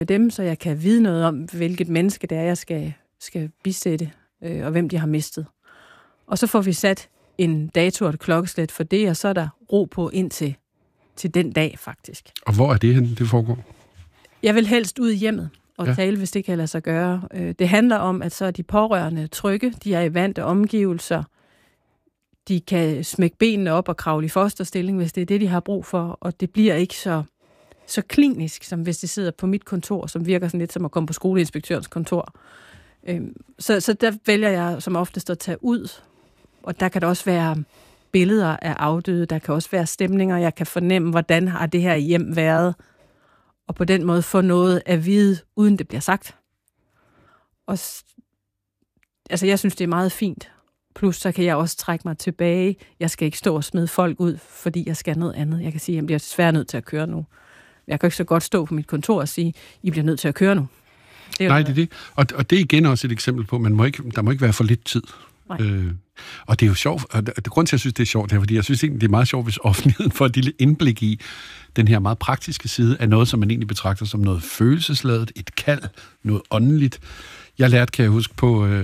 dem, så jeg kan vide noget om, hvilket menneske det er, jeg skal bisætte, og hvem de har mistet. Og så får vi sat en dato og et klokkeslæt for det, og så er der ro på indtil til den dag, faktisk. Og hvor er det henne, det foregår? Jeg vil helst ud i hjemmet og tale, hvis det kan lade sig gøre. Det handler om, at så er de pårørende trygge, de er i vante omgivelser, de kan smække benene op og kravle i fosterstilling, hvis det er det, de har brug for, og det bliver ikke så klinisk, som hvis det sidder på mit kontor, som virker sådan lidt som at komme på skoleinspektørens kontor. Så der vælger jeg som oftest at tage ud, og der kan der også være billeder af afdøde, der kan også være stemninger, jeg kan fornemme, hvordan har det her hjem været, og på den måde få noget at vide, uden det bliver sagt. Og altså, jeg synes, det er meget fint. Plus, så kan jeg også trække mig tilbage. Jeg skal ikke stå og smide folk ud, fordi jeg skal noget andet. Jeg kan sige, at jeg bliver desværre nødt til at køre nu. Jeg kan ikke så godt stå på mit kontor og sige, I bliver nødt til at køre nu. Det er det. Og det er igen også et eksempel på, at der må ikke være for lidt tid. Og det er jo sjovt, og grund til, at jeg synes, det er sjovt, det er, fordi jeg synes egentlig, det er meget sjovt, hvis offentligheden får et lille indblik i den her meget praktiske side af noget, som man egentlig betragter som noget følelsesladet, et kald, noget åndeligt. Jeg lærte, kan jeg huske,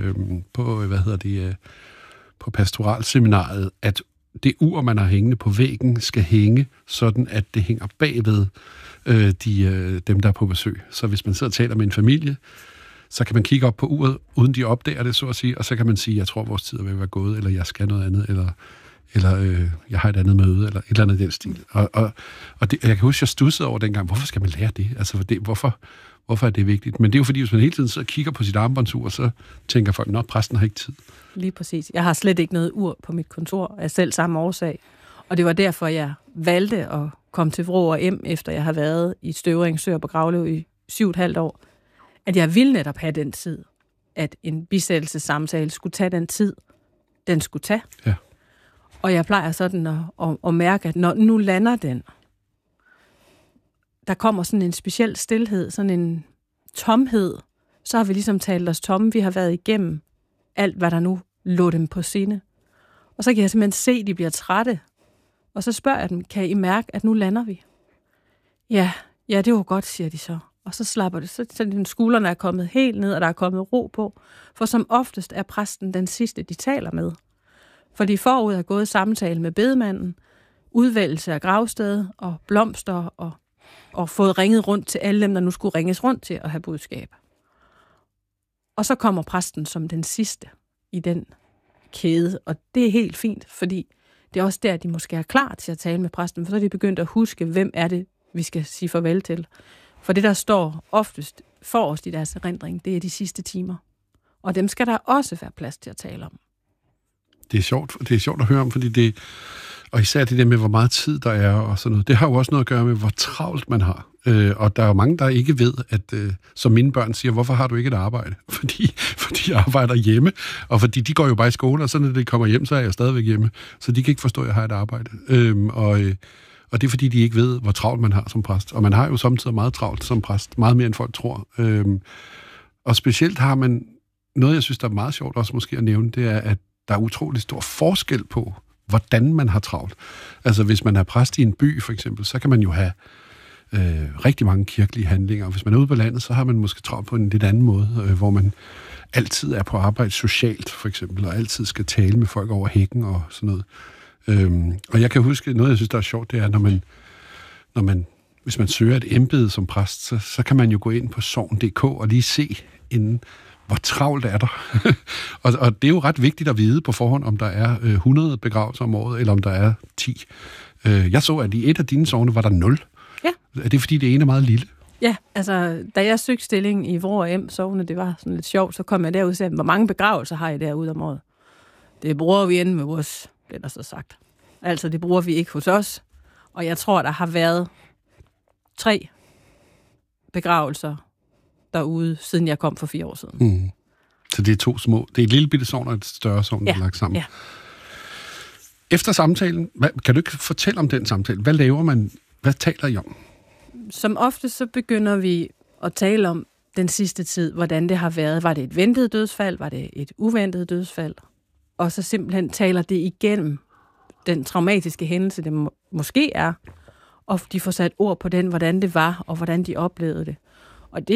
på pastoralseminaret, at det ur, man har hængende på væggen, skal hænge sådan, at det hænger bagved dem, der er på besøg. Så hvis man sidder og taler med en familie, så kan man kigge op på uret, uden de opdager det, så at sige, og så kan man sige, jeg tror, vores tid er ved at være gået, eller jeg skal noget andet, eller jeg har et andet møde, eller et eller andet den stil. Og det, jeg kan huske, jeg studsede over dengang, hvorfor skal man lære det? Altså, hvorfor er det vigtigt? Men det er jo fordi, hvis man hele tiden sidder og kigger på sit armbåndsur, så tænker folk, nå, præsten har ikke tid. Lige præcis. Jeg har slet ikke noget ur på mit kontor af selv samme årsag. Og det var derfor, jeg valgte at komme til Vrå og M, efter jeg har været i Støvring, Søer på Gravlev i 7,5 år. At jeg ville netop have den tid, at en bisættelsessamtale skulle tage den tid, den skulle tage. Ja. Og jeg plejer sådan at mærke, at når nu lander den, der kommer sådan en speciel stilhed, sådan en tomhed, så har vi ligesom talt os tomme. Vi har været igennem alt, hvad der nu lå dem på sinde. Og så kan jeg simpelthen se, at de bliver trætte. Og så spørger jeg dem, kan I mærke, at nu lander vi? Ja, det var godt, siger de så. Og så slapper det, så skuldrene er kommet helt ned, og der er kommet ro på. For som oftest er præsten den sidste, de taler med. Fordi forud er gået samtale med bedemanden, udvælgelse af gravsted og blomster, og fået ringet rundt til alle dem, der nu skulle ringes rundt til at have budskab. Og så kommer præsten som den sidste i den kæde, og det er helt fint, fordi det er også der, de måske er klar til at tale med præsten, for så er de begyndt at huske, hvem er det, vi skal sige farvel til. For det, der står oftest forrest i deres erindring, det er de sidste timer. Og dem skal der også være plads til at tale om. Det er sjovt at høre om, fordi det, og især det der med, hvor meget tid der er og sådan noget, det har jo også noget at gøre med, hvor travlt man har. Og der er jo mange, der ikke ved, at som mine børn siger, hvorfor har du ikke et arbejde? Fordi jeg arbejder hjemme, og fordi de går jo bare i skole, og så når de kommer hjem, så er jeg stadigvæk hjemme. Så de kan ikke forstå, at jeg har et arbejde. Og det er, fordi de ikke ved, hvor travlt man har som præst. Og man har jo samtidig meget travlt som præst, meget mere end folk tror. Og specielt har man, noget jeg synes, der er meget sjovt også måske at nævne, det er, at der er utrolig stor forskel på, hvordan man har travlt. Altså hvis man er præst i en by for eksempel, så kan man jo have rigtig mange kirkelige handlinger. Og hvis man er ude på landet, så har man måske travlt på en lidt anden måde, hvor man altid er på arbejde socialt for eksempel, og altid skal tale med folk over hækken og sådan noget. Og jeg kan huske, noget jeg synes, der er sjovt, det er, når man hvis man søger et embede som præst, så kan man jo gå ind på sogn.dk og lige se inden, hvor travlt er der. og det er jo ret vigtigt at vide på forhånd, om der er 100 begravelser om året, eller om der er 10. Jeg så, at i et af dine sogne var der 0. Ja. Er det, fordi det ene er meget lille? Ja, altså, da jeg søgte stillingen i Vrå og M sogne, det var sådan lidt sjovt, så kom jeg derud og sagde, hvor mange begravelser har I derude om året? Det bruger vi inde med vores, det der så sagt. Altså, det bruger vi ikke hos os. Og jeg tror, der har været 3 begravelser derude, siden jeg kom for 4 år siden. Mm. Så det er 2 små. Det er et lille bitte sogn og et større sogn, der er lagt sammen. Ja. Efter samtalen, kan du ikke fortælle om den samtale? Hvad laver man? Hvad taler I om? Som ofte så begynder vi at tale om den sidste tid, hvordan det har været. Var det et ventet dødsfald? Var det et uventet dødsfald? Og så simpelthen taler det igennem den traumatiske hændelse, det måske er, og de får sat ord på den, hvordan det var, og hvordan de oplevede det.